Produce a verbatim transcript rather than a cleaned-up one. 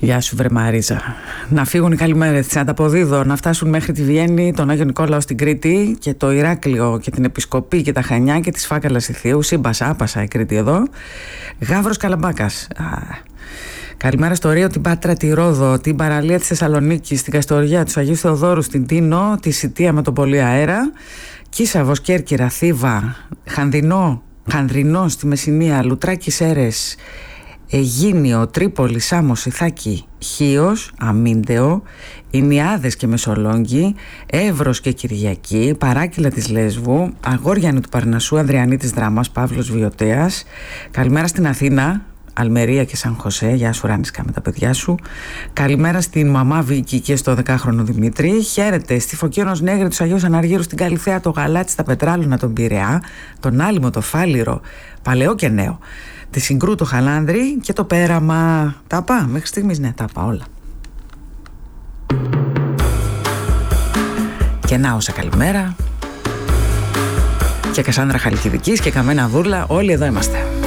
Γεια σου βρε Μαρίζα. Να φύγουν οι καλημέρες της Ανταποδίδω, να φτάσουν μέχρι τη Βιέννη, τον Άγιο Νικόλαο στην Κρήτη και το Ηράκλειο και την Επισκοπή και τα Χανιά και τις Φάκαλας Ηθίου. Σύμπασα, άπασα η Κρήτη εδώ. Γαύρος Καλαμπάκας. Α, καλημέρα στο Ρίο, την Πάτρα, τη Ρόδο, την παραλία της Θεσσαλονίκης, την Καστοριά, τους Αγίους Θεοδόρους, την Τίνο, τη Σιτία με τον πολύ αέρα, Κίσαβος, Κέρκυρα, Θήβα, Χανδινό, Χανδρινό στη Μεσσηνία, Λουτράκη, Σέρες, Αιγίνιο, Τρίπολη, Σάμος, Ιθάκη, Χίος, Αμίντεο, Ινιάδες και Μεσολόγγι, Εύρος και Κυριακή, Παράκυλα της Λέσβου, Αγόριανη του Παρνασσού, Ανδριανή της Δράμας, Παύλος Βιωτέας. Καλημέρα στην Αθήνα, Αλμερία και Σαν Χωσέ. Γεια σου Ράνισκα με τα παιδιά σου. Καλημέρα στην μαμά Βίκη και στο δεκάχρονο Δημήτρη. Χαίρετε στη Φωκίωνος Νέγρη, τους Αγίους Αναργύρους, την Καλυθέα, το Γαλάτσι, τα Πετράλωνα, τον Πειραιά, τον Άλυμο, το Φάληρο, παλαιό και νέο, τη Συγκρού, το Χαλάνδρη και το Πέραμα. Τα πά, μέχρι στιγμής ναι, τα πά όλα. Και να όσα καλημέρα. Και Κασάνδρα Χαλκιδικής και Καμένα Βούρλα, όλοι εδώ είμαστε.